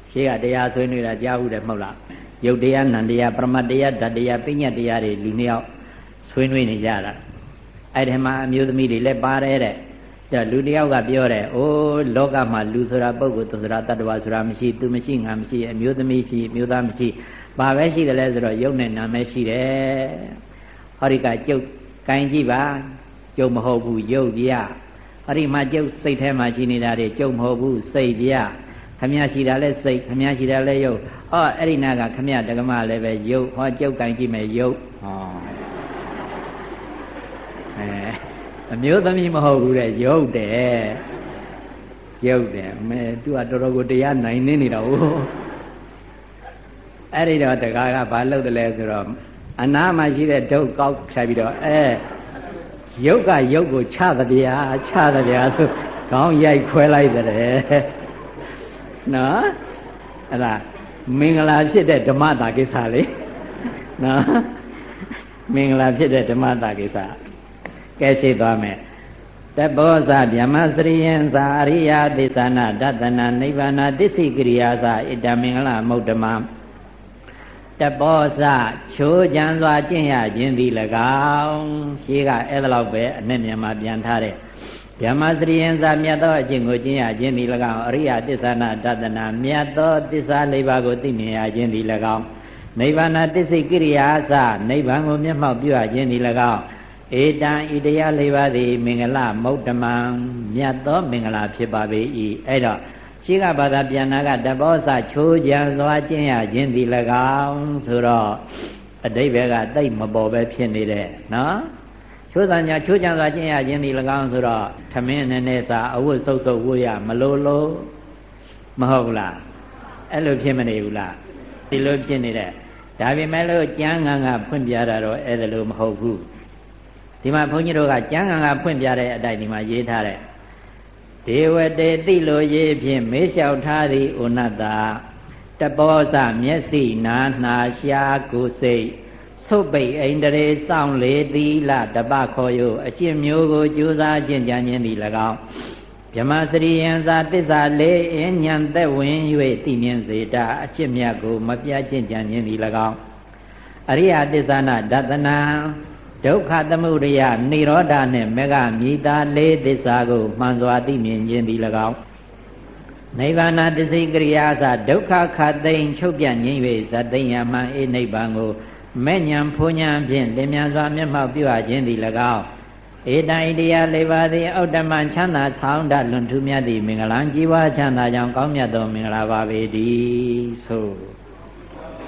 ရှေ့ကတရားဆွေးနွေးတာကြားဘူးတယ်မဟုတ်လားယုတ်တရားနံတရားပရမတ်တရားဓာတ်တရားပညာတရားတွေလူနှစ်ယောက်ဆွေးနွေးနေကြတာအဲ့ဒီမှာအမျိုးသမီးတွေလည်းပါတယ်တဲ့လူတစ်ယောက်ကပြောတယ်အိုးလောကမှာလူဆိုတာပုဂ္ဂိုလ်သူဆိုတာတ attva ဆိုတာမရှိသူမရှိငါမရှိအမျိုးသမီးရှိအမျိုးသားမရှိဘာပဲရှိတယ်လဲဆိုတော့ယုတ်နဲ့နာမဲရှိတယ်ဟောဒီကကျုပ်ကိုင်းကြည့်ပါကျုပ်မဟုတ်ဘူးယုတ်ပြဟောဒီမှာကျုပ်စိတ်ထဲမှာရှိနေတာတွေကျုပ်မဟုတ်ဘူးစိတ်ပြခမရရှိတာလဲစိတ်ခမရရှိတာလဲယုတ်ဟောအဲ့ဒီနာကခမရတက္ကမလည်းပဲယုတ်ဟောကျုပ်ကိုင်းကြည့်မယ်ယုတ်ဟောအမျိုးသမီးမဟုတ်ဘူးတဲ့ရုပ်တယ်ရုပ်တယ်မဲသူကတော်တော်ကိုတရားနိုင်နေနေတာဟုတ်အဲ့ဒီတော့တကားကဘာလုပ်တယ်လဲဆိုတော့အနာမှာရှိတဲ့ဒုတ်ကောက်ဖြတ်ပြီးတော့ရုပ်ကရုပ်ကိုချသဗျာဆိုခေါင်းရိုက်ခွဲလိုက်တယ်နော်အဲ့ဒါမင်္ဂလာဖြစ်တဲ့ဓမ္မတာကိစ္စလေနော်မင်္ဂလာဖြစ်တဲ့ဓမ္မတာကိစ္စကဲရှိသွားမယ်တဘောဇဗျမစရိယံသာအရိယသစ္ဆနာဒတနာနိဗ္ဗာန်တစ္ဆိကရိယာသာဣတမင်္ဂလမௌတ္တမတဘောဇချိုးကြံစွာကျင့်ရခြင်းသည်၎င်းရှိကအဲ့ဒါလောက်ပဲအနဲ့မြန်မာပြန်ထားတဲ့ဗျမစရိယံသာမြတ်သောအကျင့်ကိုကျင့်ရခြင်းသည်၎င်းအရိယသစ္ဆနာဒတနာမြတ်သောသစ္စာလေးပါးကိုသိမြင်ရခြင်းသည်၎င်းနိဗ္ဗာန်တစ္ဆိကရိယာသာနိဗ္ဗာန်ကိုမျက်မှောက်ပြုရခြင်းသည်၎င်းဧတံဤတရားလေးပါးသည်မင်္ဂလမௌတ္တမံမြတ်သောမင်္ဂလာဖြစ်ပါပေ၏အဲ့တော့ရှိကဘာသာပြန်နာကတဘောဇချိုးကြံစွာကျင့်ရခြင်းသည်၎င်းဆိုတော့အဓိပ္ပာယ်ကတိတ်မပေါ်ပဲဖြစ်နေတဲ့နော်ချိုးစံညာချိုးကြံစွာကျင့်ရခြင်းသည်၎င်းဆိုတော့ထမင်းနဲ့နဲ့စာအဝတ်စုပ်စုပ်ဝတ်ရမလို့မဟုတ်လားအဲ့လိုဖြစ်မနေဘူးလားဒီလိုဖြစ်နေတဲ့ဒါပေမဲ့လို့ကျမ်းဂန်ကဖွင့်ပြတာတော့အဲ့ဒါလိုမဟုတ်ဘူးဒီမှာဘုန်းကြီးတို့ကကျမ်းဂန်ကဖွင့်ပြတဲ့အတိုင်းဒီမှာရေးထားတဲ့ဒေဝတေတိလိုရေးဖြင့်မေးလျှောက်ထားသည်ဩနတ္တတဘောဇမျက်စိနာနှာရှားကိုယ်စိတ်သုတ်ပိတ်အိန္ဒြေစောင့်လေသီလတပခေါ်ယအကျင့်မျိုးကိုကြိုးစားကျင့်ကြံခြင်းသည်၎င်းဗြဟ္မစရိယံသာတစ္ဆာလေးအဉ္ဉံသက်ဝင်၍သိမြင်စေတာအကျင့်မြတ်ကိုမပြတ်ကျင့်ကြံခြင်းသည်၎င်းအရိယသစ္ဆနာဒတနာဒုက္ခသမုဒယနိရောဓနှင့်မေဃမြည်သာလေးသစ္စာကိုမှန်စွာသိမြင်ခြင်းသည်၎င်းနိဗ္ဗာန်တစ္ဆိကရိယာသာဒုက္ခခသိမ်းချုပ်ပြငြိမ်း၍ဇတ္တိယမံအေနိဗ္ဗာန်ကိုမဲ့ညာဖုန်ညာဖြင့်လင်းမြန်စွာမျက်မှောက်ပြုအပ်ခြင်းသည်၎င်းဧတံဣတရားလေးပါးသည်ဩတ္တမချမ်းသာဆောင်တလွန်ထူးမြတ်သည့်မင်္ဂလာကြီးပွားချမ်းသာကြောင့်ကောင်းမြတ်သောမင်္ဂလာပါပေတည်းဆို